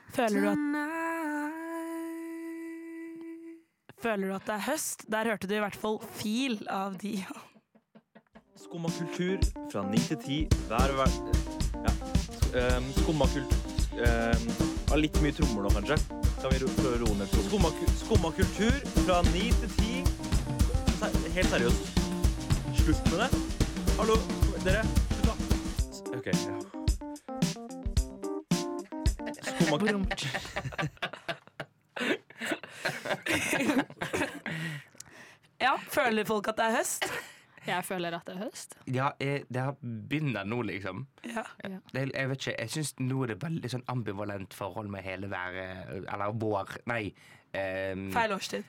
Føler du at det er høst? Der hørte du i hvert fall Fil av Dio. Skumma kultur fra 9 til 10 hver Skumma kultur har litt mye trommer nå, kanskje. Kan vi prøve å roe ned trommer? Skumma kultur fra 9 til 10. Helt seriøst. Slutt med det. Hallo, dere. Slutt da. Ok, ja. Skumma kultur. Ja, føler folk at det er høst? Jeg føler at det er høst. Ja, det har begynner nå, liksom. Ja. Jeg vet ikke, jeg synes nå er det veldig sånn ambivalent forhold med hele været, eller vår, nei. Feil årstid.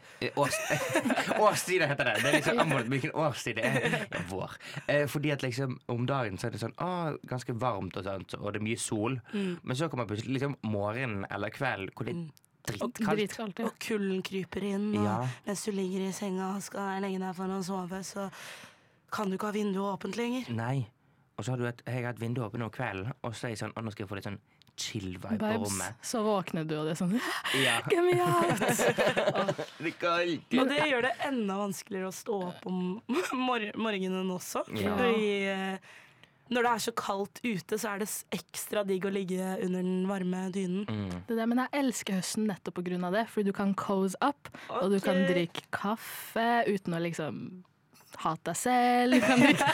Årstid heter det. Det er liksom ambivalent hvilken årstid det er. Ja, vår. Fordi at liksom om dagen så er det sånn, ganske varmt og sånt, og det er mye sol. Men så kommer plutselig liksom morgen eller kveld, hvor det er dritkaldt. Og kulden kryper inn, og mens du ligger i senga og skal legge deg for å sove, så kan du ikke ha vinduet åpent lenger. Nei. Og så har jeg hatt vinduet åpent om kvelden, og så er jeg sånn, nå skal jeg få litt sånn chill-vibe på rommet. Så våkner du, og det er sånn, get me out! Det er kaldt. Og det gjør det enda vanskeligere å stå opp om morgenen også. Fordi når det er så kaldt ute, så er det ekstra digg å ligge under den varme dynen. Det der, men jeg elsker høsten nettopp på grunn av det, fordi du kan cozy up, og du kan drikke kaffe uten å liksom hate deg selv, du kan drikke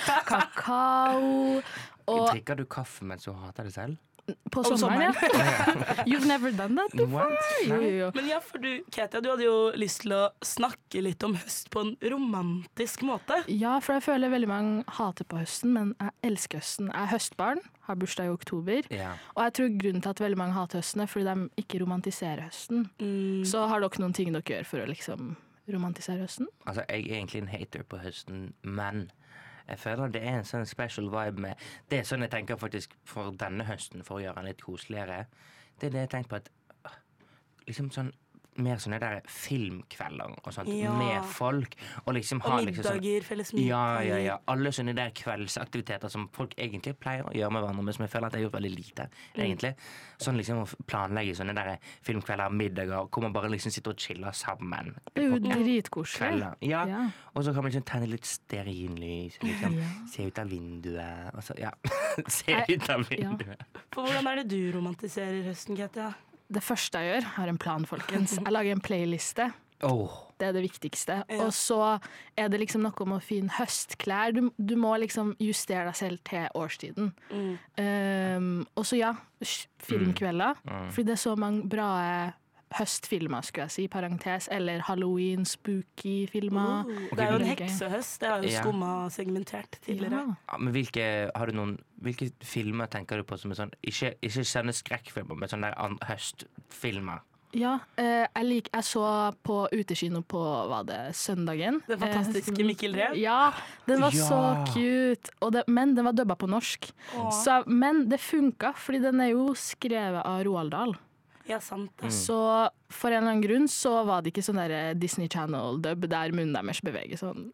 kakao. Drikker du kaffe mens du hater deg selv? På sommeren, ja. You've never done that before? Jo. Men ja, for du, Ketia, du hadde jo lyst til å snakke litt om høst på en romantisk måte. Ja, for jeg føler veldig mange hater på høsten, men jeg elsker høsten. Jeg er høstbarn, har bursdag i oktober, og jeg tror grunnen til at veldig mange hater høsten er fordi de ikke romantiserer høsten. Så har dere noen ting dere gjør for å liksom romantisere høsten? Altså, jeg er egentlig en hater på høsten, men jeg føler det er en sånn special vibe med. Det er sånn jeg tenker faktisk for denne høsten, for å gjøre den litt koseligere. Det er det jeg tenker på at liksom sånn mer sånne der filmkvelder og sånt med folk. Og liksom ha middager, liksom sånn, felles middager. Ja. Alle sånne der kveldsaktiviteter som folk egentlig pleier å gjøre med hverandre, men som jeg føler at jeg har gjort veldig lite, egentlig. Sånn liksom å planlegge sånne der filmkvelder, middager, hvor man bare liksom sitter og chiller sammen. Det er jo dritkoselig. Ja, og så kan man liksom tenne litt stearinlys, liksom se ut av vinduet, og så, se ut av vinduet. For hvordan er det du romantiserer høsten, Ketia? Det første jeg gjør, har en plan, folkens. Jeg lager en playliste. Det er det viktigste. Og så er det liksom noe om å finne høstklær. Du må liksom justere deg selv til årstiden. Og så filmkvelder. Fordi det er så mange bra høstfilmer, skulle jeg si, parentes, eller Halloween, spooky-filmer. Det er jo en heksehøst, det har jo Skumma segmentert tidligere. Men hvilke filmer tenker du på som er sånn, ikke sånne skrekkfilmer, men sånne høstfilmer? Ja, jeg så på Utekino på, søndagen? Det fantastiske Mikkel Rev? Ja, den var så cute, men den var dubba på norsk. Men det funket, fordi den er jo skrevet av Roald Dahl. Ja, sant. Så for en eller annen grunn så var det ikke sånn der Disney Channel-dub der munnen deres beveger sånn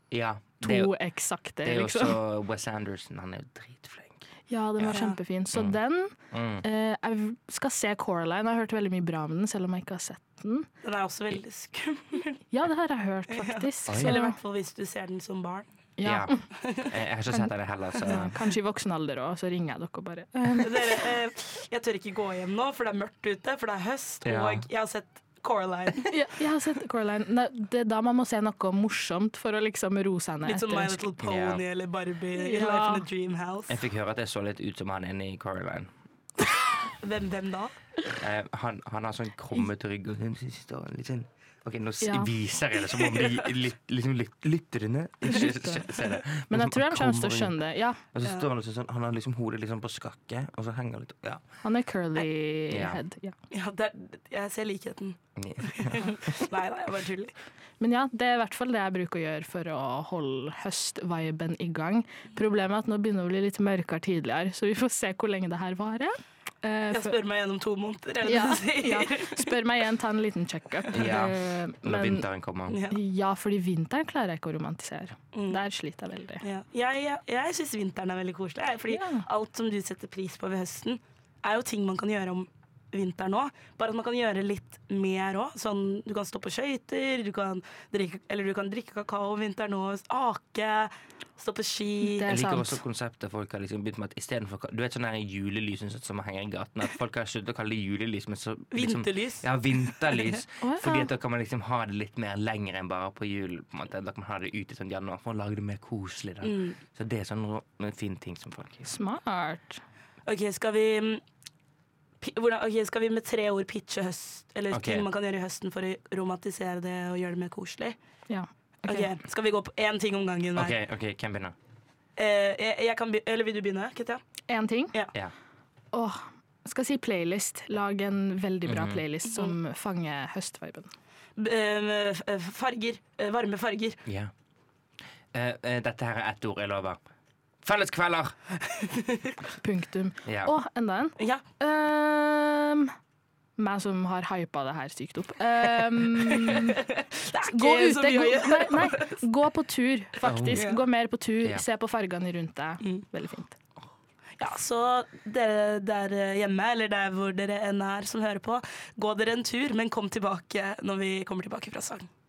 eksakte. Det er jo også Wes Anderson, han er jo dritflink. Ja, den var kjempefin. Så den, jeg skal se Coraline, jeg har hørt veldig mye bra med den, selv om jeg ikke har sett den. Den er også veldig skummel. Ja, det har jeg hørt faktisk. Eller i hvert fall hvis du ser den som barn. Ja. Jeg har ikke sett det heller, så. Kanskje i voksen alder også, så ringer jeg dere og bare jeg tør ikke gå hjem nå, for det er mørkt ute, for det er høst, og jeg har sett Coraline. Jeg har sett Coraline. Det er da man må se noe morsomt for å liksom roe seg ned. Litt som My Little Pony eller Barbie i Life in a Dream House. Jeg fikk høre at jeg så litt ut som han inne i Coraline. Hvem da? Han har sånn krummet rygg og litt sånn. Ok, nå viser jeg det som om de lytterne ikke ser det. Men jeg tror han kommer til å skjønne det, Og så står han sånn, han har liksom hodet liksom på skakke, og så henger litt, Han er curly head, jeg ser likheten. Nei, jeg bare tuller. Men det er i hvert fall det jeg bruker å gjøre for å holde høstviben i gang. Problemet er at nå begynner det å bli litt mørkere tidligere, så vi får se hvor lenge det her varer. Jeg spør meg gjennom 2 måneder, eller det du sier. Spør meg igjen, ta en liten check-up. Når vinteren kommer. Ja, fordi vinteren klarer jeg ikke å romantisere. Der sliter jeg veldig. Jeg synes vinteren er veldig koselig, fordi alt som du setter pris på ved høsten, er jo ting man kan gjøre om vinteren òg. Bare at man kan gjøre litt mer òg. Sånn, du kan stå på skøyter, du kan drikke kakao om vinteren òg, ake, stå på ski. Det er Jeg liker sant. også konseptet folk har liksom begynt med at istedenfor du vet sånn her julelys som henger i gaten, at folk har sluttet å kalle det julelys, men så liksom, Vinterlys. Ja, vinterlys. Å, ja. Fordi at da kan man liksom ha det litt mer lenger enn bare på jul. På en måte. Da kan man ha det ut i sånn januar for å lage det mer koselig. Da. Så det er sånn en fin ting som folk gjør. Smart. Ok, skal vi skal vi med 3 ord pitche høst, eller Ok. ting man kan gjøre i høsten for å romantisere det og gjøre det mer koselig? Ja. Ok. Ok, skal vi gå på én ting om gangen hver? OK, hvem begynner? Jeg kan eller vil du begynne, Ketia? En ting. Ja. Åh, skal si playlist. Lag en veldig bra playlist som fanger høstviben. Farger. Varme farger. Ja. Dette her er ett ord, jeg lover. Felleskvelder! Punktum. Ja. Å, enda en. Ja. Meg som har hypa det her sykt opp. Det er Gå ikke så ute, mye å gjøre. nei, gå på tur, faktisk. Ja. Gå mer på tur, Ja. se på fargene rundt deg. Veldig fint. Ja, så dere der hjemme, eller der hvor dere enn er som hører på, gå dere en tur, men kom tilbake når vi kommer tilbake fra sang.